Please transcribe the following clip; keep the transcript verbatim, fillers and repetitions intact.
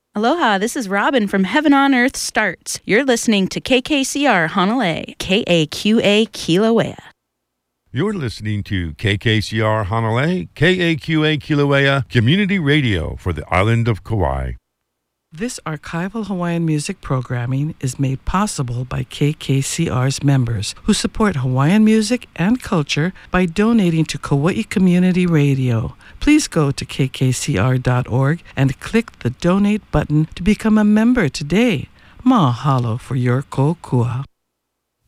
Aloha, this is Robin from Heaven on Earth Starts. You're listening to K K C R Honolulu, K A Q A Kilauea. You're listening to K K C R Honolulu, K A Q A Kilauea, Community Radio for the island of Kauai. This archival Hawaiian music programming is made possible by K K C R's members who support Hawaiian music and culture by donating to Kauai Community Radio. Please go to k k c r dot org and click the donate button to become a member today. Mahalo for your kokua.